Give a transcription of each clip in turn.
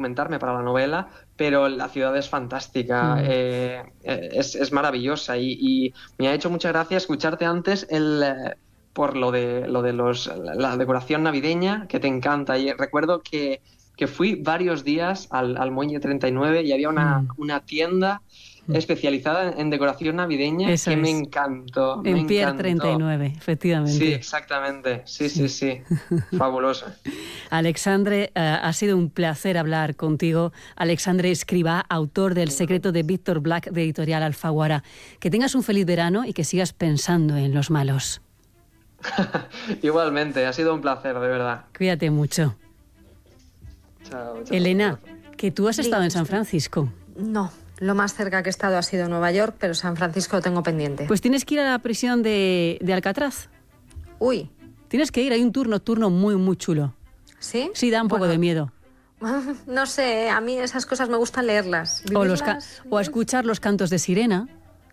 documentarme para la novela, pero la ciudad es fantástica, es maravillosa y me ha hecho mucha gracia escucharte antes por lo de la decoración navideña, que te encanta. Y recuerdo que fui varios días al Muelle 39 y había una tienda especializada en decoración navideña. Eso que me encantó. En Pier 39, efectivamente. Sí, exactamente. Sí. Fabuloso. Alexandre, ha sido un placer hablar contigo. Alexandre Escrivá, autor del Secreto de Víctor Black, de Editorial Alfaguara. Que tengas un feliz verano y que sigas pensando en los malos. Igualmente, ha sido un placer, de verdad. Cuídate mucho. Chao. Elena, que tú has estado en San Francisco. No, lo más cerca que he estado ha sido Nueva York, pero San Francisco lo tengo pendiente. Pues tienes que ir a la prisión de Alcatraz. Uy. Tienes que ir, hay un tour nocturno muy chulo. ¿Sí? Sí, da un poco de miedo. No sé, a mí esas cosas me gustan leerlas. O escuchar los cantos de sirena.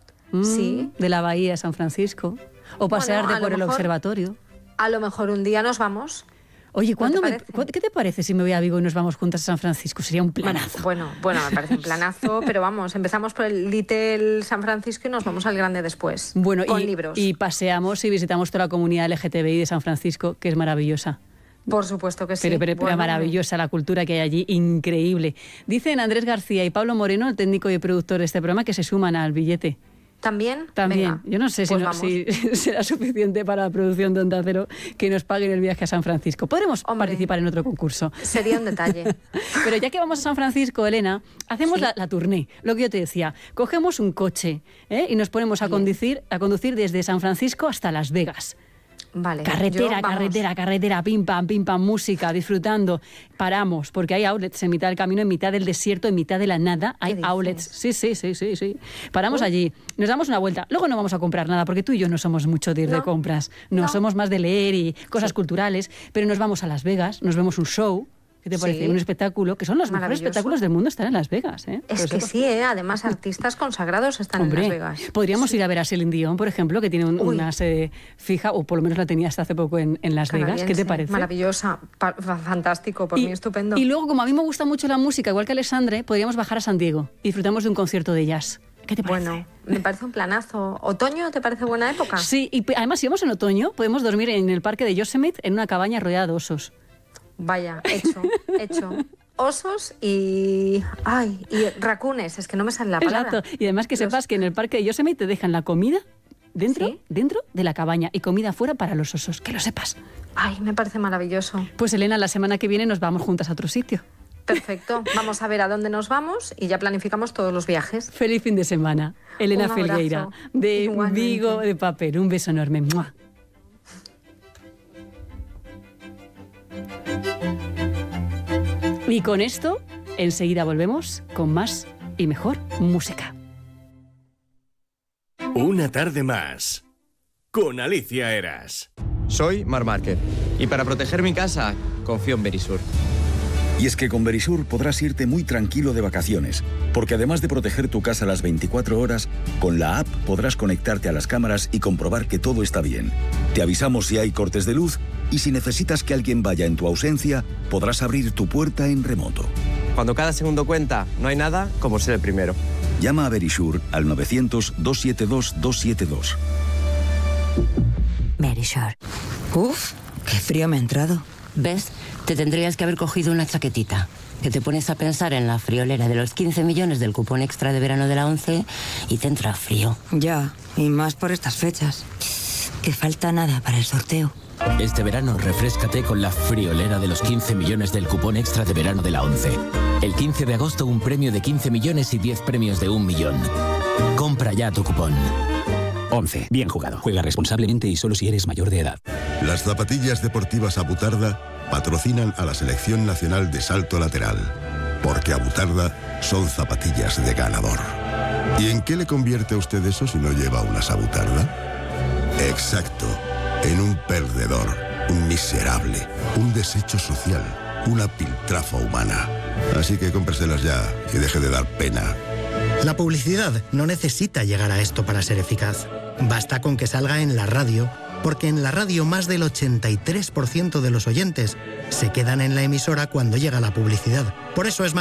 Sí. De la bahía de San Francisco. O pasearte por el observatorio. A lo mejor un día nos vamos. Oye, ¿qué te parece si me voy a Vigo y nos vamos juntas a San Francisco? Sería un planazo. Bueno, me parece un planazo, pero vamos, empezamos por el Little San Francisco y nos vamos al grande después. Bueno, con libros. Y paseamos y visitamos toda la comunidad LGTBI de San Francisco, que es maravillosa. Por supuesto que sí. Pero maravillosa la cultura que hay allí, increíble. Dicen Andrés García y Pablo Moreno, el técnico y productor de este programa, que se suman al billete. ¿También? Venga, yo no sé si será suficiente para la producción de Onda Cero que nos paguen el viaje a San Francisco. Podremos participar en otro concurso. Sería un detalle. Pero ya que vamos a San Francisco, Elena, hacemos la tournée. Lo que yo te decía, cogemos un coche y nos ponemos a conducir desde San Francisco hasta Las Vegas. Vale. Carretera, pim pam, música, disfrutando. Paramos, porque hay outlets en mitad del camino, en mitad del desierto, en mitad de la nada. Hay outlets. Sí. Paramos allí, nos damos una vuelta. Luego no vamos a comprar nada, porque tú y yo no somos mucho de ir de compras. No, somos más de leer y cosas culturales. Pero nos vamos a Las Vegas, nos vemos un show. ¿Qué te parece? Un espectáculo, que son los mejores espectáculos del mundo, están en Las Vegas. Es que sí, además artistas consagrados están en Las Vegas. Podríamos ir a ver a Celine Dion, por ejemplo, que tiene una sede fija, o por lo menos la tenía hasta hace poco en Las Vegas. ¿Qué te parece? Maravillosa, fantástico, por mí estupendo. Y luego, como a mí me gusta mucho la música, igual que Alexandre, podríamos bajar a San Diego y disfrutamos de un concierto de jazz. ¿Qué te parece? Bueno, me parece un planazo. ¿Otoño te parece buena época? Sí, y además si vamos en otoño, podemos dormir en el parque de Yosemite en una cabaña rodeada de osos. Vaya, hecho. Osos y racunes, es que no me sale la palabra. Exacto, y además que sepas que en el parque de Yosemite te dejan la comida dentro de la cabaña y comida fuera para los osos, que lo sepas. Ay, me parece maravilloso. Pues Elena, la semana que viene nos vamos juntas a otro sitio. Perfecto, vamos a ver a dónde nos vamos y ya planificamos todos los viajes. Feliz fin de semana. Elena Felgueira, de Vigo de Papel. Un beso enorme. ¡Mua! Y con esto, enseguida volvemos con más y mejor música. Una tarde más, con Alicia Eras. Soy Marc Márquez, y para proteger mi casa, confío en Verisur. Y es que con Verisur podrás irte muy tranquilo de vacaciones, porque además de proteger tu casa las 24 horas, con la app podrás conectarte a las cámaras y comprobar que todo está bien. Te avisamos si hay cortes de luz y si necesitas que alguien vaya en tu ausencia, podrás abrir tu puerta en remoto. Cuando cada segundo cuenta, no hay nada como ser el primero. Llama a Verisur al 900-272-272. Verisur. Uf, qué frío me ha entrado. ¿Ves? Te tendrías que haber cogido una chaquetita. Que te pones a pensar en la friolera de los 15 millones del cupón extra de verano de la 11 y te entra frío. Ya, y más por estas fechas. Que falta nada para el sorteo. Este verano refréscate con la friolera de los 15 millones del cupón extra de verano de la 11. El 15 de agosto un premio de 15 millones y 10 premios de 1 millón. Compra ya tu cupón. 11. Bien jugado. Juega responsablemente y solo si eres mayor de edad. Las zapatillas deportivas Abutarda patrocinan a la Selección Nacional de Salto Lateral. Porque Abutarda son zapatillas de ganador. ¿Y en qué le convierte a usted eso si no lleva unas Abutarda? Exacto. En un perdedor, un miserable, un desecho social, una piltrafa humana. Así que cómpreselas ya y deje de dar pena. La publicidad no necesita llegar a esto para ser eficaz. Basta con que salga en la radio, porque en la radio más del 83% de los oyentes se quedan en la emisora cuando llega la publicidad. Por eso es más